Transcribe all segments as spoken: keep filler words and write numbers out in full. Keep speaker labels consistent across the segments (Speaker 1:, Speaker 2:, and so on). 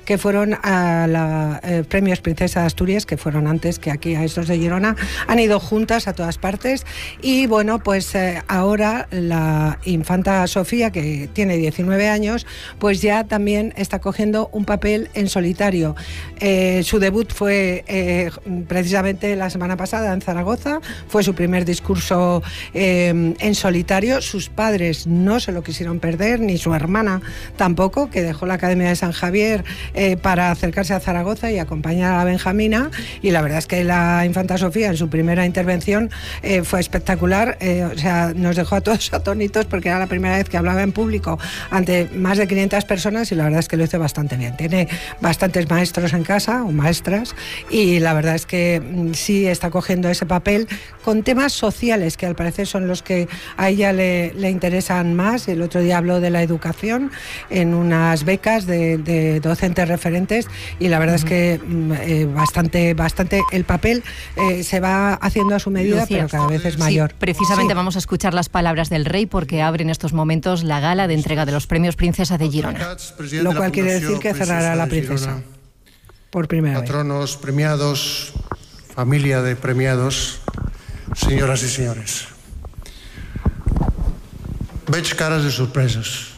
Speaker 1: que fueron a los eh, premios Princesa de Asturias, que fueron antes que aquí a estos de Girona, han ido juntas a todas partes. Y bueno, pues eh, ahora la infanta Sofía, que tiene diecinueve años, pues ya también está cogiendo un papel en solitario. Eh, su debut fue eh, precisamente la semana pasada en Zaragoza, fue su primer discurso eh, en solitario. Sus padres no se lo quisieron perder, ni su hermana tampoco, que dejó la Academia de San Javier eh, para acercarse a Zaragoza y acompañar a la Benjamina, y la verdad es que la infanta Sofía en su primera intervención eh, fue espectacular, eh, o sea, nos dejó a todos atónitos porque era la primera vez que hablaba en público ante más de quinientas personas, y la verdad es que lo hizo bastante bien. Tiene bastantes maestros en casa o maestras, y la verdad es que mm, sí está cogiendo ese papel con temas sociales que al parecer son los que a ella le, le interesan más. El otro día habló de la educación en unas becas de, de docentes referentes, y la verdad uh-huh. es que eh, bastante, bastante el papel eh, se va haciendo a su medida, Lucía, pero cada vez es mayor.
Speaker 2: Sí, precisamente
Speaker 1: sí.
Speaker 2: vamos a escuchar las palabras del rey, porque abre en estos momentos la gala de entrega de los premios Princesa de Girona.
Speaker 1: Lo cual quiere decir que cerrará la princesa por primera vez.
Speaker 3: Patronos premiados, familia de premiados, señoras y señores. Veig caras de sorpreses.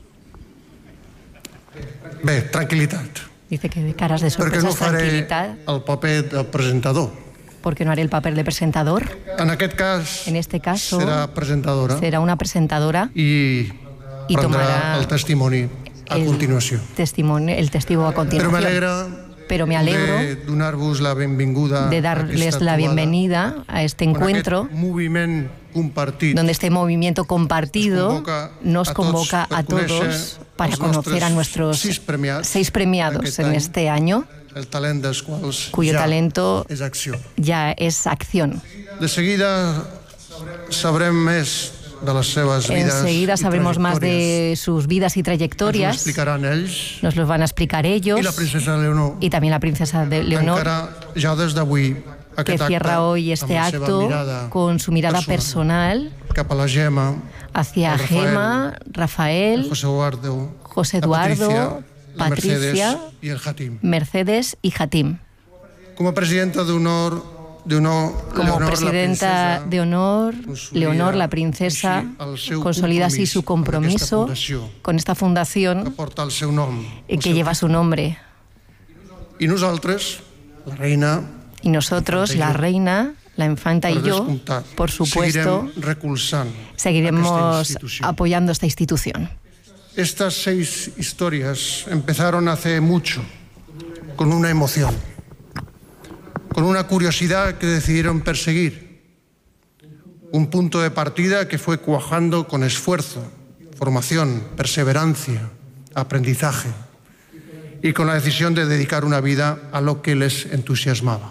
Speaker 3: Bé, tranquil·litat.
Speaker 2: Dice que de caras de sorpresa,
Speaker 3: no
Speaker 2: tranquilidad.
Speaker 3: El paper del presentador.
Speaker 2: Porque no haré el papel de presentador.
Speaker 3: En aquest cas,
Speaker 2: en este caso
Speaker 3: serà presentadora.
Speaker 2: Será una presentadora.
Speaker 3: Y, y tomará el testimoni a
Speaker 2: el
Speaker 3: continuació.
Speaker 2: Testimonio, el testigo a continuación.
Speaker 3: Pero me alegra.
Speaker 2: Pero me alegro
Speaker 3: de donar-vos la benvinguda,
Speaker 2: de darles la bienvenida a este encuentro, donde este movimiento compartido nos convoca a todos para conocer a nuestros seis premiados en este año, cuyo talento ya es acción.
Speaker 3: De seguida sabrem més de las seves vidas.
Speaker 2: Enseguida sabremos más de sus vidas y trayectorias.
Speaker 3: Nos,
Speaker 2: Nos los van a explicar ellos.
Speaker 3: Y la princesa Leonor.
Speaker 2: Y también la princesa de Leonor.
Speaker 3: Ya desde avui,
Speaker 2: que cierra hoy este acto con su mirada personal hacia Gemma, Rafael,
Speaker 3: José Eduardo,
Speaker 2: José Eduardo Patricia,
Speaker 3: y el Jatim.
Speaker 2: Mercedes y Jatim.
Speaker 3: Como presidenta de honor De honor,
Speaker 2: Como
Speaker 3: Leonor,
Speaker 2: presidenta de honor, Leonor, la princesa, consolida así su compromiso con esta fundación que lleva su nombre.
Speaker 3: Y nosotros, la reina,
Speaker 2: y nosotros, la reina, la infanta y yo, por supuesto, seguiremos apoyando esta institución.
Speaker 3: Estas seis historias empezaron hace mucho, con una emoción, con una curiosidad que decidieron perseguir, un punto de partida que fue cuajando con esfuerzo, formación, perseverancia, aprendizaje, y con la decisión de dedicar una vida a lo que les entusiasmaba.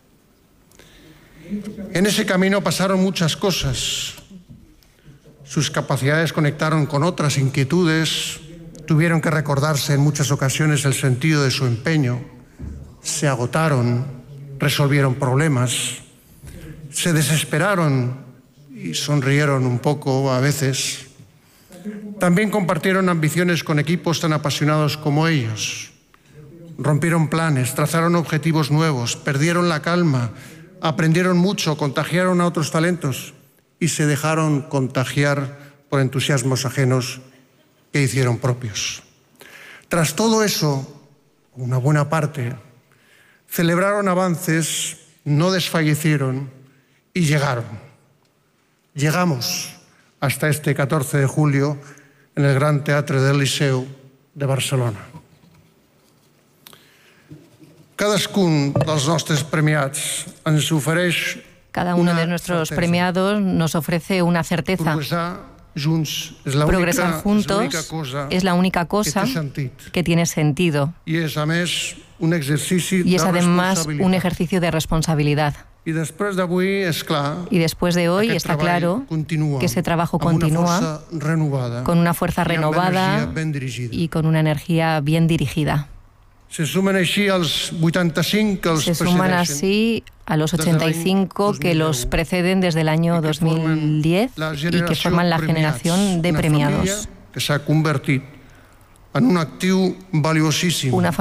Speaker 3: En ese camino pasaron muchas cosas. Sus capacidades conectaron con otras inquietudes, tuvieron que recordarse en muchas ocasiones el sentido de su empeño, se agotaron, resolvieron problemas, se desesperaron y sonrieron un poco a veces. También compartieron ambiciones con equipos tan apasionados como ellos. Rompieron planes, trazaron objetivos nuevos, perdieron la calma, aprendieron mucho, contagiaron a otros talentos y se dejaron contagiar por entusiasmos ajenos que hicieron propios. Tras todo eso, una buena parte, celebraron avances, no desfallecieron y llegaron. Llegamos hasta este catorce de julio en el Gran Teatre del Liceu de Barcelona. Cadascun dels nostres premiats ens ofereix
Speaker 2: Cada uno de nuestros
Speaker 3: certeza.
Speaker 2: premiados nos ofrece una certeza.
Speaker 3: Junts és la
Speaker 2: Progresar
Speaker 3: única,
Speaker 2: juntos
Speaker 3: és cosa
Speaker 2: es la única cosa
Speaker 3: que,
Speaker 2: que tiene sentido.
Speaker 3: Y es, a més, un ejercici
Speaker 2: y es
Speaker 3: de
Speaker 2: además un ejercicio de responsabilidad.
Speaker 3: Y después de, avui, és clar,
Speaker 2: y después de hoy está claro que ese trabajo continúa
Speaker 3: renovada,
Speaker 2: con una fuerza renovada y con una energía bien dirigida.
Speaker 3: Se sumen així als vuitanta-cinc que els
Speaker 2: Se suman así a los ochenta y cinco que los preceden desde el año dos mil diez y que forman la generación de premiados.
Speaker 3: Que s'ha convertit en un actiu valiosíssim.
Speaker 2: Una